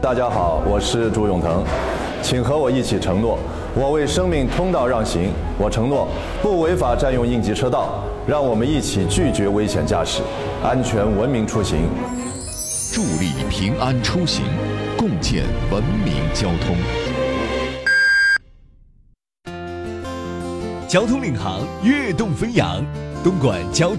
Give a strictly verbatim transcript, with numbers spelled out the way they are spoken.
大家好，我是朱永腾，请和我一起承诺，我为生命通道让行。我承诺不违法占用应急车道，让我们一起拒绝危险驾驶，安全文明出行， 助力平安出行，共建文明交通。 交通领航，跃动飞扬，东莞交